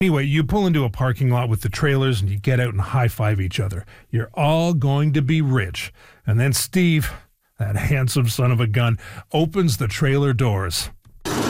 Anyway, you pull into a parking lot with the trailers and you get out and high-five each other. You're all going to be rich. And then Steve, that handsome son of a gun, opens the trailer doors.